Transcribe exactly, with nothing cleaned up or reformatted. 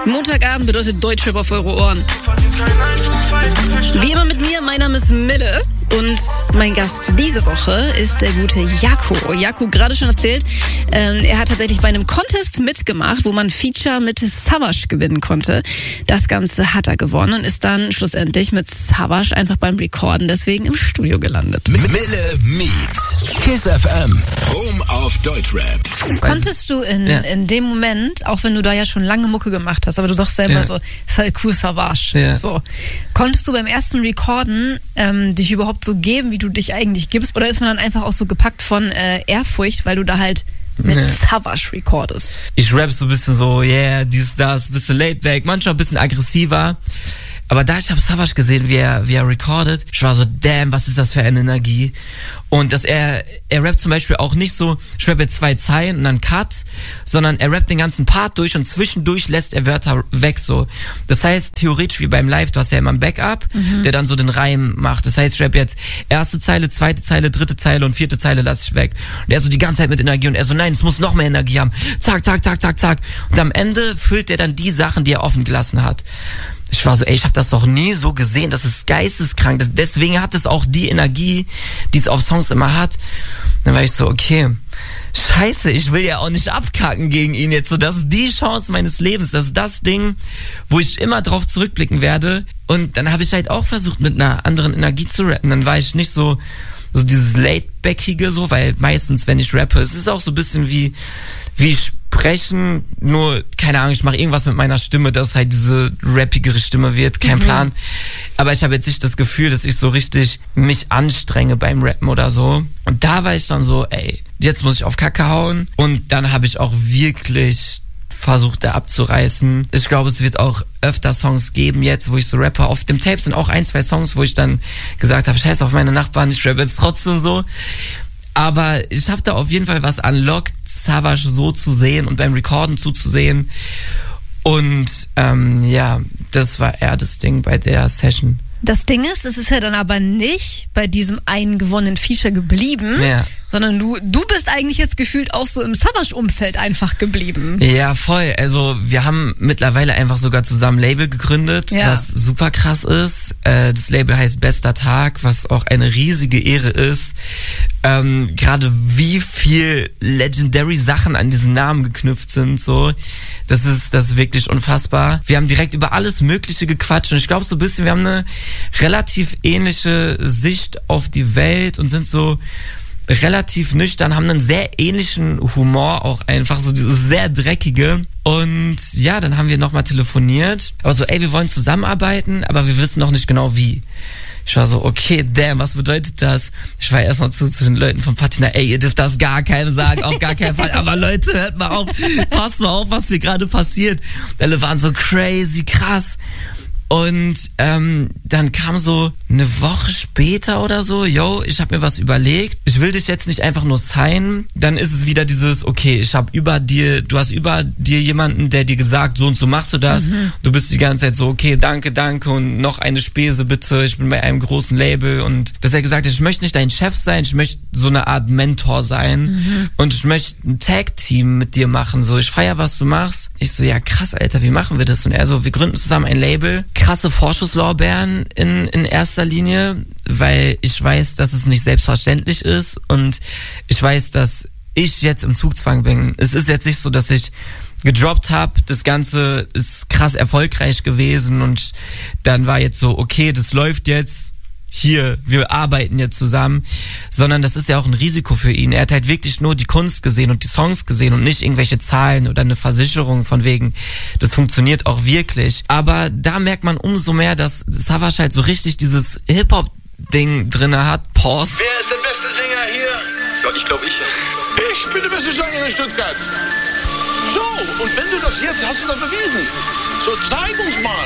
Montagabend bedeutet Deutschrap auf eure Ohren. Wie immer mit mir, mein Name ist Mille. Und mein Gast diese Woche ist der gute Jaco. Jaco, gerade schon erzählt, ähm, er hat tatsächlich bei einem Contest mitgemacht, wo man Feature mit Savage gewinnen konnte. Das Ganze hat er gewonnen und ist dann schlussendlich mit Savage einfach beim Recorden deswegen im Studio gelandet. Mille Meet Kiss F M, Home auf Deutschrap. Konntest du in, ja. in dem Moment, auch wenn du da ja schon lange Mucke gemacht hast, aber du sagst selber ja. so, ist halt cool Savage. Ja. So. Konntest du beim ersten Recorden ähm, dich überhaupt so geben, wie du dich eigentlich gibst? Oder ist man dann einfach auch so gepackt von äh, Ehrfurcht, weil du da halt mit nee. Savage recordest? Ich rap so ein bisschen so, yeah, dies, das, bisschen laid back, manchmal ein bisschen aggressiver. Aber da ich habe Savage gesehen, wie er, wie er recordet, ich war so, damn, was ist das für eine Energie? Und dass er, er rappt zum Beispiel auch nicht so, ich rappe jetzt zwei Zeilen und dann Cut, sondern er rappt den ganzen Part durch und zwischendurch lässt er Wörter weg, so. Das heißt, theoretisch wie beim Live, du hast ja immer ein Backup, mhm. der dann so den Reim macht. Das heißt, ich rappe jetzt erste Zeile, zweite Zeile, dritte Zeile und vierte Zeile lasse ich weg. Und er so die ganze Zeit mit Energie und er so, nein, es muss noch mehr Energie haben. Zack, zack, zack, zack, zack. Und am Ende füllt er dann die Sachen, die er offen gelassen hat. Ich war so, ey, ich habe das doch nie so gesehen, das ist geisteskrank. Das, deswegen hat es auch die Energie, die es auf Songs immer hat. Dann war ich so, okay, scheiße, ich will ja auch nicht abkacken gegen ihn jetzt. So, das ist die Chance meines Lebens, das ist das Ding, wo ich immer drauf zurückblicken werde. Und dann habe ich halt auch versucht, mit einer anderen Energie zu rappen. Dann war ich nicht so, so dieses Laid-Backige so, weil meistens, wenn ich rappe, es ist auch so ein bisschen wie, wie ich sprechen, nur, keine Ahnung, ich mache irgendwas mit meiner Stimme, dass halt diese rappigere Stimme wird, kein mhm. Plan. Aber ich habe jetzt nicht das Gefühl, dass ich so richtig mich anstrenge beim Rappen oder so. Und da war ich dann so, ey, jetzt muss ich auf Kacke hauen. Und dann habe ich auch wirklich versucht, da abzureißen. Ich glaube, es wird auch öfter Songs geben jetzt, wo ich so rappe. Auf dem Tape sind auch ein, zwei Songs, wo ich dann gesagt habe, scheiß auf meine Nachbarn, ich rappe jetzt trotzdem so. Aber ich habe da auf jeden Fall was unlocked, Savage so zu sehen und beim Recorden zuzusehen. Und ähm, ja, das war eher das Ding bei der Session. Das Ding ist, es ist ja dann aber nicht bei diesem einen gewonnenen Feature geblieben, ja. sondern du, du bist eigentlich jetzt gefühlt auch so im Savage-Umfeld einfach geblieben. Ja, voll. Also wir haben mittlerweile einfach sogar zusammen ein Label gegründet, ja. was super krass ist. Äh, das Label heißt Bester Tag, was auch eine riesige Ehre ist. Ähm, gerade wie viel Legendary Sachen an diesen Namen geknüpft sind, so. Das ist, das ist wirklich unfassbar. Wir haben direkt über alles Mögliche gequatscht und ich glaube so ein bisschen, wir haben eine relativ ähnliche Sicht auf die Welt und sind so relativ nüchtern, haben einen sehr ähnlichen Humor auch einfach, so dieses sehr dreckige. Und ja, dann haben wir nochmal telefoniert. Aber so, ey, wir wollen zusammenarbeiten, aber wir wissen noch nicht genau wie. Ich war so, okay, damn, was bedeutet das? Ich war erst mal zu, zu den Leuten von Patina, ey, ihr dürft das gar keinem sagen, auf gar keinen Fall. Aber Leute, hört mal auf, passt mal auf, was hier gerade passiert. Alle waren so crazy, krass. Und ähm, dann kam so eine Woche später oder so, yo, ich habe mir was überlegt, ich will dich jetzt nicht einfach nur signen. Dann ist es wieder dieses, okay, ich habe über dir, du hast über dir jemanden, der dir gesagt, so und so machst du das. Mhm. Du bist die ganze Zeit so, okay, danke, danke und noch eine Spese bitte, ich bin bei einem großen Label. Und dass er gesagt hat, ich möchte nicht dein Chef sein, ich möchte so eine Art Mentor sein mhm. und ich möchte ein Tag-Team mit dir machen, so, ich feier, was du machst. Ich so, ja krass, Alter, wie machen wir das? Und er so, wir gründen zusammen ein Label. Krasse Vorschusslorbeeren in, in erster Linie, weil ich weiß, dass es nicht selbstverständlich ist und ich weiß, dass ich jetzt im Zugzwang bin. Es ist jetzt nicht so, dass ich gedroppt habe, das Ganze ist krass erfolgreich gewesen und dann war jetzt so, okay, das läuft jetzt, hier, wir arbeiten jetzt zusammen, sondern das ist ja auch ein Risiko für ihn. Er hat halt wirklich nur die Kunst gesehen und die Songs gesehen und nicht irgendwelche Zahlen oder eine Versicherung von wegen, das funktioniert auch wirklich. Aber da merkt man umso mehr, dass Savage halt so richtig dieses Hip-Hop-Ding drinne hat. Pause. Wer ist der beste Sänger hier? Ja, ich glaube ich. Ich bin der beste Sänger in Stuttgart. So, und wenn du das jetzt hast, du das bewiesen. So, zeig uns mal.